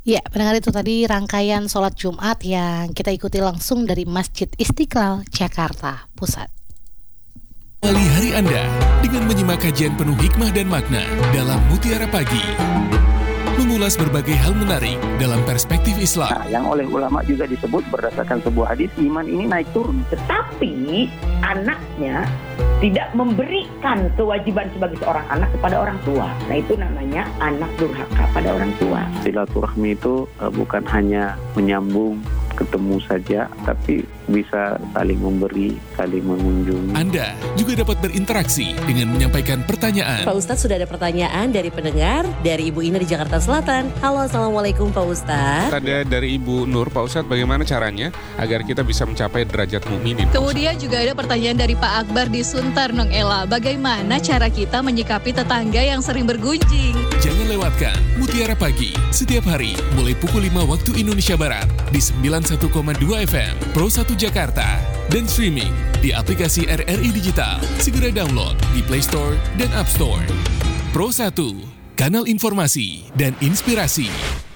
Ya, pendengar, itu tadi rangkaian sholat Jumat yang kita ikuti langsung dari Masjid Istiqlal, Jakarta Pusat. Awali hari Anda dengan menyimak kajian penuh hikmah dan makna dalam Mutiara Pagi. Mengulas berbagai hal menarik dalam perspektif Islam. Nah, yang oleh ulama juga disebut berdasarkan sebuah hadis, iman ini naik turun. Tetapi anaknya tidak memberikan kewajiban sebagai seorang anak kepada orang tua. Nah, itu namanya anak durhaka pada orang tua. Silaturahmi itu bukan hanya menyambung ketemu saja, tapi bisa saling memberi, saling mengunjungi. Anda juga dapat berinteraksi dengan menyampaikan pertanyaan. Pak Ustadz, sudah ada pertanyaan dari pendengar, dari Ibu Ina di Jakarta Selatan. Halo, Assalamualaikum Pak Ustadz. Ada dari Ibu Nur, Pak Ustadz, bagaimana caranya agar kita bisa mencapai derajat mukminin? Kemudian juga ada pertanyaan dari Pak Akbar di Suntar, Nong Ella. Bagaimana cara kita menyikapi tetangga yang sering bergunjing? Jangan lewatkan Mutiara Pagi setiap hari mulai pukul 5 waktu Indonesia Barat di 91,2 FM Pro 1 Jakarta dan streaming di aplikasi RRI Digital. Segera download di Play Store dan App Store. Pro 1, kanal informasi dan inspirasi.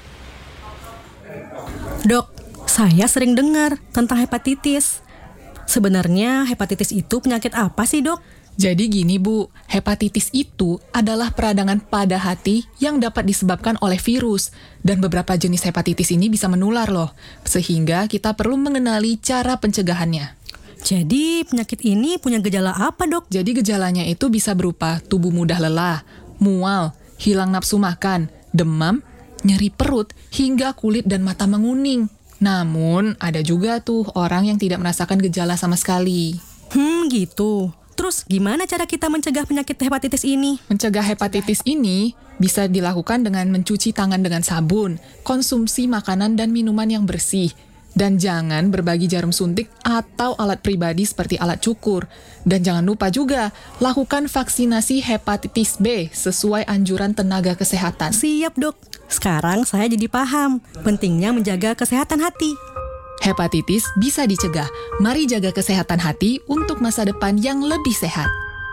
Dok, saya sering dengar tentang hepatitis. Sebenarnya hepatitis itu penyakit apa sih, Dok? Jadi gini Bu, hepatitis itu adalah peradangan pada hati yang dapat disebabkan oleh virus. Dan beberapa jenis hepatitis ini bisa menular loh, sehingga kita perlu mengenali cara pencegahannya. Jadi penyakit ini punya gejala apa, Dok? Jadi gejalanya itu bisa berupa tubuh mudah lelah, mual, hilang nafsu makan, demam, nyeri perut, hingga kulit dan mata menguning. Namun ada juga tuh orang yang tidak merasakan gejala sama sekali. Gitu. Terus gimana cara kita mencegah penyakit hepatitis ini? Mencegah hepatitis ini bisa dilakukan dengan mencuci tangan dengan sabun, konsumsi makanan dan minuman yang bersih, dan jangan berbagi jarum suntik atau alat pribadi seperti alat cukur. Dan jangan lupa juga lakukan vaksinasi hepatitis B sesuai anjuran tenaga kesehatan. Siap, Dok. Sekarang saya jadi paham pentingnya menjaga kesehatan hati. Hepatitis bisa dicegah. Mari jaga kesehatan hati untuk masa depan yang lebih sehat.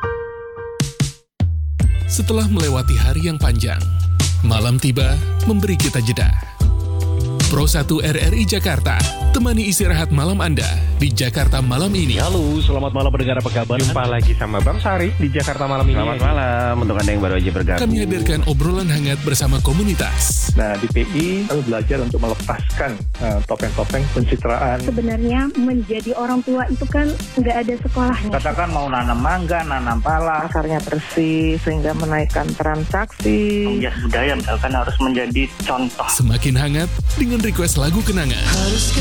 Setelah melewati hari yang panjang, malam tiba memberi kita jeda. Pro 1 RRI Jakarta, temani istirahat malam Anda di Jakarta malam ini. Halo, selamat malam pendengar, apa kabar? Jumpa lagi sama Bang Sari di Jakarta malam ini. Selamat malam untuk Anda yang baru aja bergabung. Kami hadirkan obrolan hangat bersama komunitas. Nah, di PI kami belajar untuk melepaskan topeng-topeng pencitraan. Sebenarnya menjadi orang tua itu kan nggak ada sekolahnya. Katakan mau nanam mangga, nanam pala, Pasarnya bersih sehingga menaikkan transaksi. ya budaya misalkan harus menjadi contoh. Semakin hangat dengan request lagu kenangan.